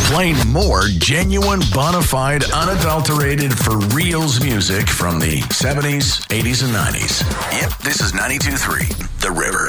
playing more genuine, bona fide, unadulterated, for reals music from the 70s, 80s, and 90s. Yep, this is 92.3 The River.